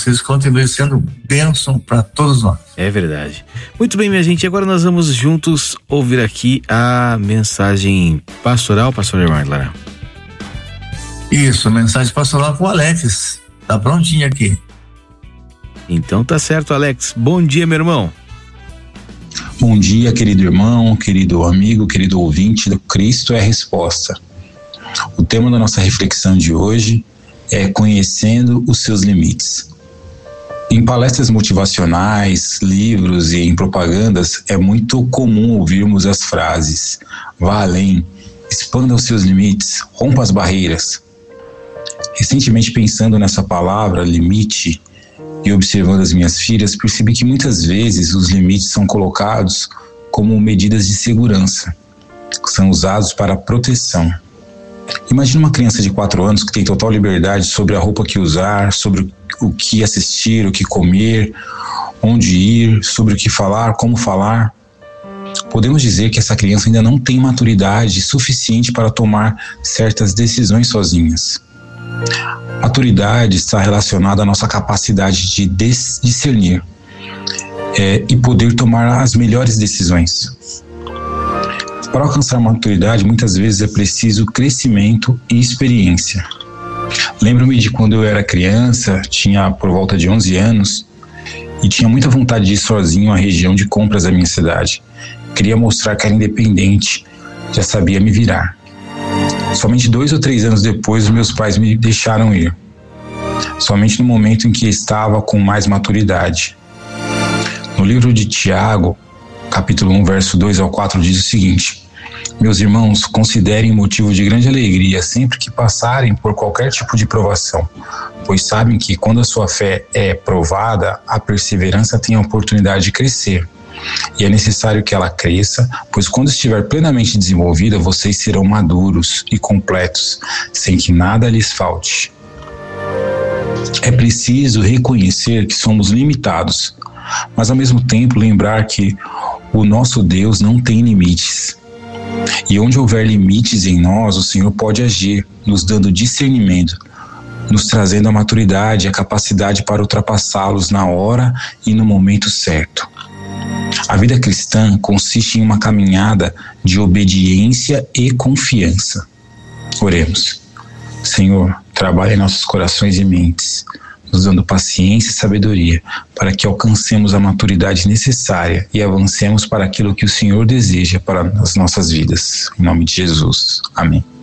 vocês continuem sendo bênção para todos nós. É verdade. Muito bem, minha gente, agora nós vamos juntos ouvir aqui a mensagem pastoral, pastor Irmar Lara. Isso, mensagem pastoral com o Alex, tá prontinho aqui. Então tá certo, Alex. Bom dia, meu irmão. Bom dia, querido irmão, querido amigo, querido ouvinte do Cristo é a Resposta. O tema da nossa reflexão de hoje é conhecendo os seus limites. Em palestras motivacionais, livros e em propagandas, é muito comum ouvirmos as frases: vá além, expanda os seus limites, rompa as barreiras. Recentemente, pensando nessa palavra, limite, e observando as minhas filhas, percebi que muitas vezes os limites são colocados como medidas de segurança, que são usados para proteção. Imagina uma criança de 4 anos que tem total liberdade sobre a roupa que usar, sobre o que assistir, o que comer, onde ir, sobre o que falar, como falar. Podemos dizer que essa criança ainda não tem maturidade suficiente para tomar certas decisões sozinhas. Maturidade está relacionada à nossa capacidade de discernir e poder tomar as melhores decisões. Para alcançar maturidade, muitas vezes é preciso crescimento e experiência. Lembro-me de quando eu era criança, tinha por volta de 11 anos, e tinha muita vontade de ir sozinho à região de compras da minha cidade. Queria mostrar que era independente, já sabia me virar. Somente 2 ou 3 anos depois, meus pais me deixaram ir. Somente no momento em que estava com mais maturidade. No livro de Tiago, capítulo 1, verso 2 ao 4, diz o seguinte: meus irmãos, considerem motivo de grande alegria sempre que passarem por qualquer tipo de provação, pois sabem que quando a sua fé é provada, a perseverança tem a oportunidade de crescer. E é necessário que ela cresça, pois quando estiver plenamente desenvolvida, vocês serão maduros e completos, sem que nada lhes falte. É preciso reconhecer que somos limitados, mas ao mesmo tempo lembrar que o nosso Deus não tem limites. E onde houver limites em nós, o Senhor pode agir, nos dando discernimento, nos trazendo a maturidade e a capacidade para ultrapassá-los na hora e no momento certo. A vida cristã consiste em uma caminhada de obediência e confiança. Oremos. Senhor, trabalhe em nossos corações e mentes, nos dando paciência e sabedoria para que alcancemos a maturidade necessária e avancemos para aquilo que o Senhor deseja para as nossas vidas. Em nome de Jesus. Amém.